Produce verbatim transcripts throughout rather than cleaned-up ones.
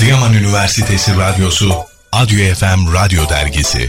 Adıyaman Üniversitesi Radyosu, Adyo F M Radyo Dergisi.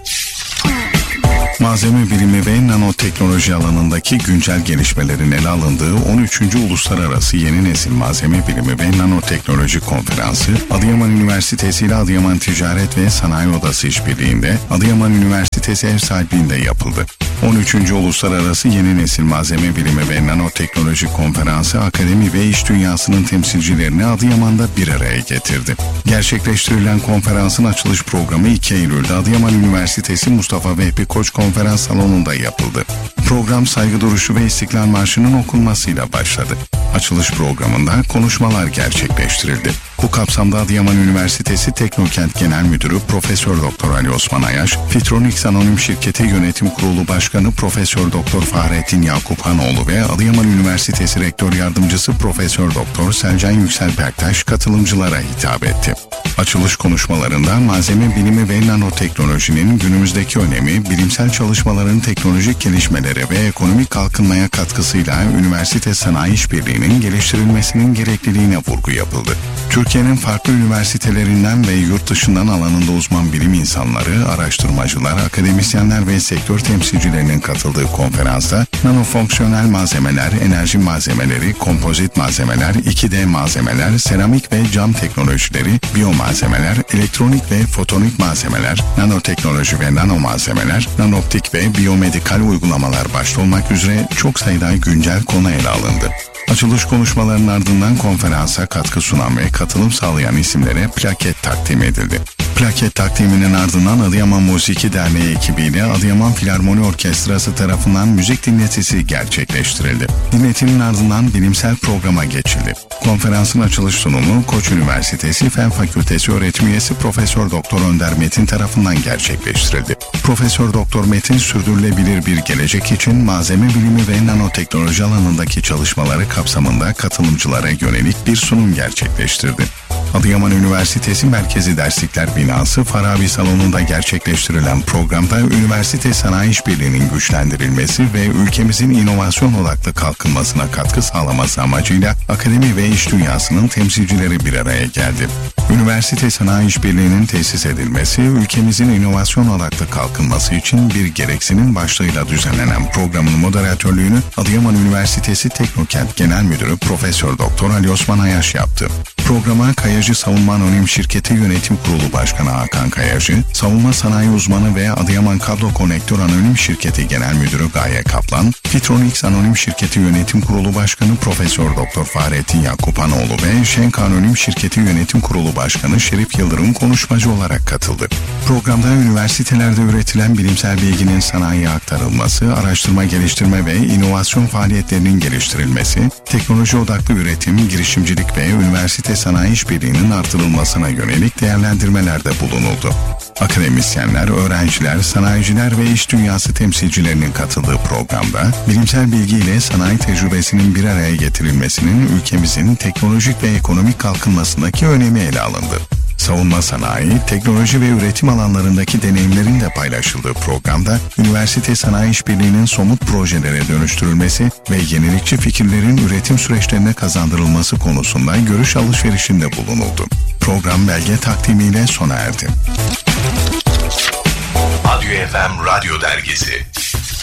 Malzeme bilimi ve nanoteknoloji alanındaki güncel gelişmelerin ele alındığı on üçüncü Uluslararası Yeni Nesil Malzeme Bilimi ve Nanoteknoloji Konferansı, Adıyaman Üniversitesi ile Adıyaman Ticaret ve Sanayi Odası işbirliğinde Adıyaman Üniversitesi ev sahipliğinde yapıldı. on üçüncü Uluslararası Yeni Nesil Malzeme Bilimi ve Nanoteknoloji Konferansı, akademi ve iş dünyasının temsilcilerini Adıyaman'da bir araya getirdi. Gerçekleştirilen konferansın açılış programı iki Eylül'de Adıyaman Üniversitesi Mustafa Vehbi Koç Konferans Salonu'nda yapıldı. Program saygı duruşu ve İstiklal Marşı'nın okunmasıyla başladı. Açılış programında konuşmalar gerçekleştirildi. Bu kapsamda Adıyaman Üniversitesi Teknokent Genel Müdürü Profesör Doktor Ali Osman Ayaş, Fitronics Anonim Şirketi Yönetim Kurulu Başkanı Profesör Doktor Fahrettin Yakuphanoğlu ve Adıyaman Üniversitesi Rektör Yardımcısı Profesör Doktor Selcan Yüksel Berktaş katılımcılara hitap etti. Açılış konuşmalarında malzeme bilimi ve nanoteknolojinin günümüzdeki önemi, bilimsel çalışmaların teknolojik gelişmelere ve ekonomik kalkınmaya katkısıyla üniversite sanayi işbirliğinin geliştirilmesinin gerekliliğine vurgu yapıldı. Türkiye'nin farklı üniversitelerinden ve yurt dışından alanında uzman bilim insanları, araştırmacılar, akademisyenler ve sektör temsilcilerinin katıldığı konferansta nanofonksiyonel malzemeler, enerji malzemeleri, kompozit malzemeler, iki D malzemeler, seramik ve cam teknolojileri, biyomalzemeler, elektronik ve fotonik malzemeler, nanoteknoloji ve nano malzemeler, nanoptik ve biyomedikal uygulamalar başta olmak üzere çok sayıda güncel konu ele alındı. Açılış konuşmalarının ardından konferansa katkı sunan ve katılım sağlayan isimlere plaket takdim edildi. Plaket takdiminin ardından Adıyaman Musiki Derneği ekibiyle Adıyaman Filarmoni Orkestrası tarafından müzik dinletisi gerçekleştirildi. Dinletinin ardından bilimsel programa geçildi. Konferansın açılış sunumu Koç Üniversitesi Fen Fakültesi öğretim üyesi Profesör Doktor Önder Metin tarafından gerçekleştirildi. Profesör Doktor Metin, sürdürülebilir bir gelecek için malzeme bilimi ve nanoteknoloji alanındaki çalışmaları kapsamında katılımcılara yönelik bir sunum gerçekleştirdi. Adıyaman Üniversitesi Merkezi Derslikler Binası Farabi Salonu'nda gerçekleştirilen programda üniversite sanayi işbirliğinin güçlendirilmesi ve ülkemizin inovasyon odaklı kalkınmasına katkı sağlaması amacıyla akademi ve iş dünyasının temsilcileri bir araya geldi. Üniversite sanayi işbirliğinin tesis edilmesi, ülkemizin inovasyon odaklı kalkınması için bir gereksinim başlığıyla düzenlenen programın moderatörlüğünü Adıyaman Üniversitesi Teknokent Genel Müdürü Profesör Doktor Ali Osman Ayaş yaptı. Programa Kayacı Savunma Anonim Şirketi Yönetim Kurulu Başkanı Hakan Kayacı, Savunma Sanayi Uzmanı ve Adıyaman Kablo Konektör Anonim Şirketi Genel Müdürü Gaye Kaplan, Fitronics Anonim Şirketi Yönetim Kurulu Başkanı Profesör Doktor Fahrettin Yakuphanoğlu ve Şenk Anonim Şirketi Yönetim Kurulu Başkanı Şerif Yıldırım konuşmacı olarak katıldı. Programda üniversitelerde üretilen bilimsel bilginin sanayiye aktarılması, araştırma geliştirme ve inovasyon faaliyetlerinin geliştirilmesi, teknoloji odaklı üretim, girişimcilik ve üniversite sanayi işbirliğinin artırılmasına yönelik değerlendirmelerde bulunuldu. Akademisyenler, öğrenciler, sanayiciler ve iş dünyası temsilcilerinin katıldığı programda bilimsel bilgi ile sanayi tecrübesinin bir araya getirilmesinin ülkemizin teknolojik ve ekonomik kalkınmasındaki önemi ele alındı. Savunma sanayi, teknoloji ve üretim alanlarındaki deneyimlerin de paylaşıldığı programda üniversite sanayi işbirliğinin somut projelere dönüştürülmesi ve yenilikçi fikirlerin üretim süreçlerine kazandırılması konusunda görüş alışverişinde bulunuldu. Program belge takdimiyle sona erdi. Adyo F M Radyo Dergisi.